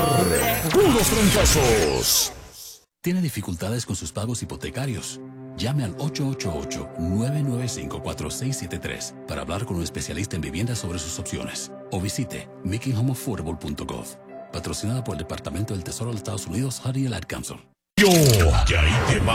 puros trancazos. ¿Tiene dificultades con sus pagos hipotecarios? Llame al 888-995-4673 para hablar con un especialista en vivienda sobre sus opciones. O visite makinghomeaffordable.gov. Patrocinada por el Departamento del Tesoro de los Estados Unidos, HUD y el Ad Council. Y ahí te va